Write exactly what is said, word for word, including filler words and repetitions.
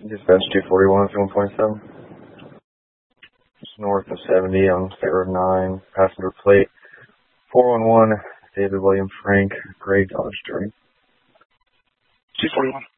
Dispatch two forty-one, one twenty-seven. Just north of seventy on State Road nine, passenger plate four one one, David William Frank, Gray Dodge Journey. two forty-one.